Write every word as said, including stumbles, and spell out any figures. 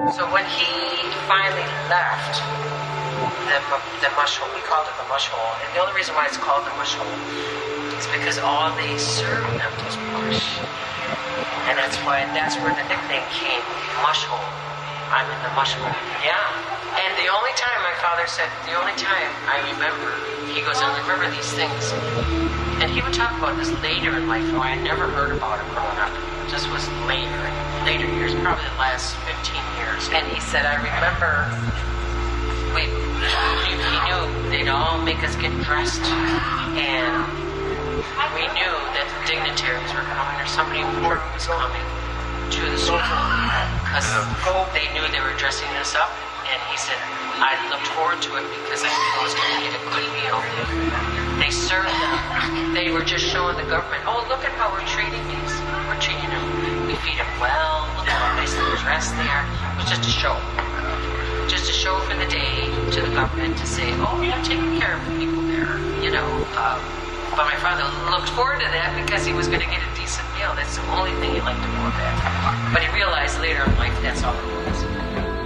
So when he finally left the, the mush hole, we called it the mush hole, and the only reason why it's called the mush hole is because all they served them was mush. And that's why, that's where the nickname came, mush hole. I'm in the mush hole. Yeah. And the only time, my father said, the only time I remember, he goes, I remember these things. And he would talk about this later in life. Oh, I had never heard about it growing up. It just was later, later years, probably the last fifteen years. And he said, I remember, we, he knew they'd all make us get dressed. And we knew that the dignitaries were coming, or somebody important was coming to the school. Because they knew they were dressing us up. And he said, I looked forward to it because I knew I was going to get a good meal. They served them. They were just showing the government, oh, look at how we're treating these. We're treating them. We feed them well. Look how nicely dressed they are. It was just a show. Just a show for the day to the government to say, oh, they're taking care of the people there, you know. Um, but my father looked forward to that because he was going to get a decent meal. That's the only thing he liked about that. But he realized later in life that's all it was.